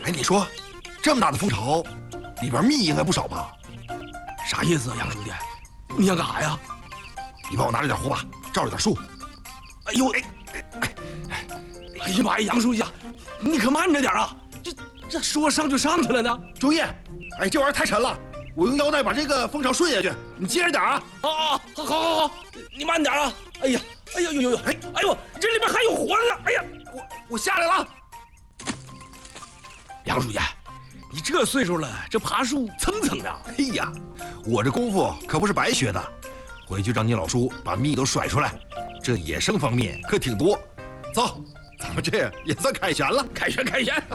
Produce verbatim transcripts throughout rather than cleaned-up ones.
哎，你说，这么大的蜂巢，里边蜜应该不少吧？ 啥意思啊，杨书记？你想干啥呀？ 你帮我拿着点火把，照着点树。 哎呦，哎哎哎，哎呀妈呀，杨书记啊，你可慢着点啊！这这说上就上去了呢。 周毅，哎，这玩意儿太沉了，我用腰带把这个蜂巢顺下去，你接着点啊！ 啊啊，好，好，好，好，你慢点啊！哎呀，哎呦呦呦呦，哎，哎呦，这里边还有活呢！哎呀， 我我下来了。 杨书记，你这岁数了，这爬树蹭蹭的。 哎呀，我这功夫可不是白学的，回去让你老叔把蜜都甩出来。这野生蜂蜜可挺多。走，咱们这也算凯旋了。 凯旋，凯旋。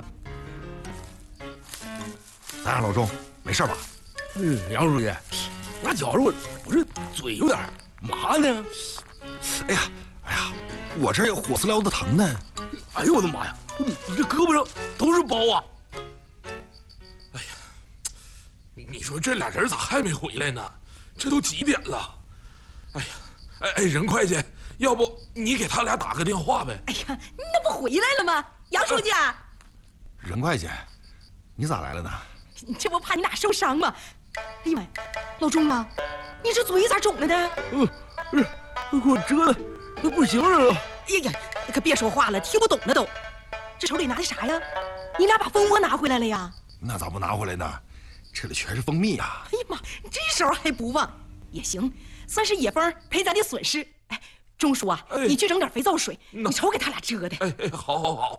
咋样，老钟，没事吧？ 嗯，杨书记，那觉着我我这嘴有点麻呢。 哎呀，哎呀，我这有火刺撩子疼呢。 哎呦我的妈呀，你你这胳膊上都是包啊！哎呀，你你说这俩人咋还没回来呢？这都几点了？哎呀，哎哎，任会计，要不你给他俩打个电话呗？ 哎呀，那不回来了吗？杨书记， 任会计，你咋来了呢？ 这不怕你俩受伤吗？哎呀妈呀，老钟啊，你这嘴咋肿了呢？ 嗯，给我折的那不行了。 哎呀，你可别说话了，听不懂了都。这手里拿的啥呀？你俩把蜂窝拿回来了呀？ 那咋不拿回来呢？这里全是蜂蜜呀！ 哎呀妈，这手还不忘，也行，算是野蜂赔咱的损失。哎，钟叔啊， 哎、 你去整点肥皂水， 那你瞅给他俩遮的。 哎哎，好好好。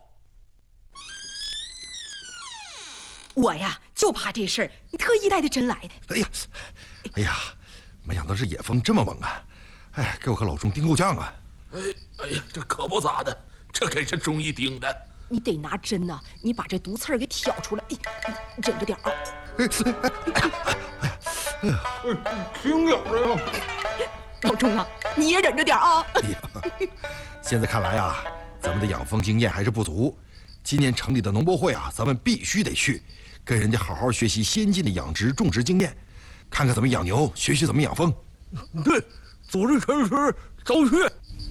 我呀，就怕这事儿，你特意带的针来的。 哎呀，哎呀，没想到这野蜂这么猛啊！哎，给我和老钟盯够呛啊！ 哎哎呀，这可不咋的，这可是中医盯的。 你得拿针呐，你把这毒刺儿给挑出来，哎，忍着点啊！ 哎呀， 听点儿呀， 老钟啊，你也忍着点啊！ 哎呀，现在看来啊，咱们的养蜂经验还是不足。今年城里的农博会啊，咱们必须得去，跟人家好好学习先进的养殖种植经验，看看怎么养牛，学学怎么养蜂。 对，组织全村都去。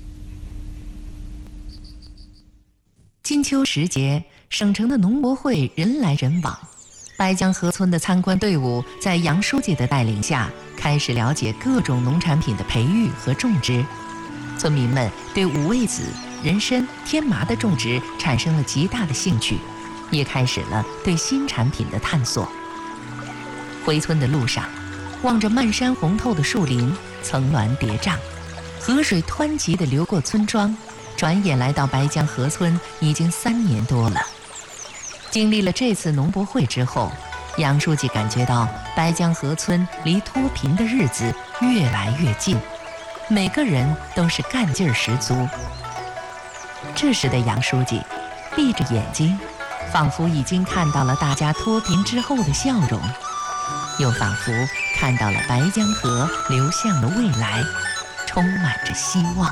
金秋时节，省城的农博会人来人往。白江河村的参观队伍在杨书记的带领下，开始了解各种农产品的培育和种植。村民们对五味子、人参、天麻的种植产生了极大的兴趣，也开始了对新产品的探索。回村的路上，望着漫山红透的树林，层峦叠嶂，河水湍急地流过村庄，转眼来到白江河村已经三年多了。经历了这次农博会之后，杨书记感觉到白江河村离脱贫的日子越来越近，每个人都是干劲儿十足。这时的杨书记闭着眼睛，仿佛已经看到了大家脱贫之后的笑容，又仿佛看到了白江河流向的未来，充满着希望。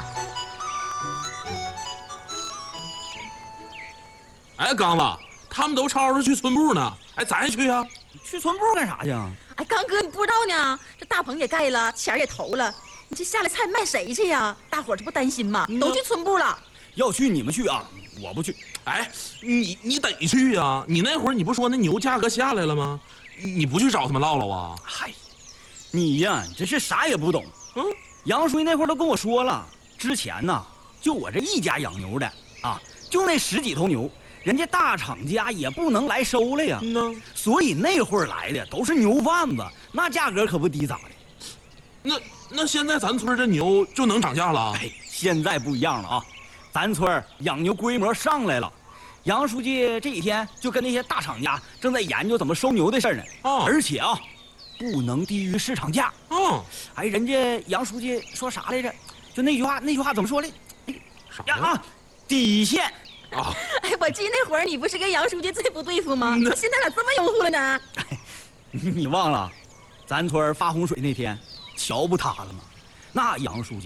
哎，刚子，他们都吵着去村部呢，哎，咱也去呀、啊？ 去村部干啥去啊？ 哎，刚哥，你不知道呢，这大棚也盖了，钱也投了，你这下来菜卖谁去呀？大伙儿这不担心吗？都去村部了。 要去你们去啊，我不去。 哎，你你得去呀、啊！你那会儿你不说那牛价格下来了吗？你不去找他们唠唠啊？ 嗨，你呀，真是啥也不懂。 嗯， 杨书记那会儿都跟我说了，之前呢，就我这一家养牛的啊，就那十几头牛。人家大厂家也不能来收了呀， 嗯、 所以那会儿来的都是牛贩子，那价格可不低咋的？ 那那现在咱村这牛就能涨价了？ 哎，现在不一样了啊，咱村养牛规模上来了。杨书记这几天就跟那些大厂家正在研究怎么收牛的事儿呢。 啊， 而且啊，不能低于市场价。 嗯， 哎，人家杨书记说啥来着？就那句话，那句话怎么说来？ 啥呀啊，底线。 啊！ 哎，我记得那会儿你不是跟杨书记最不对付吗？现在咋这么拥护了呢？ 你忘了，咱村发洪水那天，桥不塌了吗？那杨书记